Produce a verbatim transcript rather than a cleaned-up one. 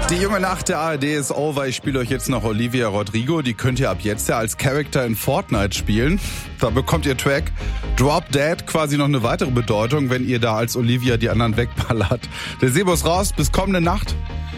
Die junge Nacht der A R D ist over. Ich spiele euch jetzt noch Olivia Rodrigo. Die könnt ihr ab jetzt ja als Charakter in Fortnite spielen. Da bekommt ihr Track Drop Dead quasi noch eine weitere Bedeutung, wenn ihr da als Olivia die anderen wegballert. Der Sebo ist raus. Bis kommende Nacht.